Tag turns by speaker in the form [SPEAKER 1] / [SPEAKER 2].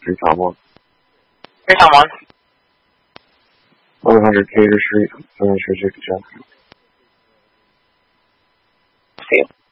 [SPEAKER 1] 3 Tom 1.
[SPEAKER 2] 3 Tom 1.
[SPEAKER 1] 1100 Cater Street, San Francisco, Jackson.
[SPEAKER 2] See you.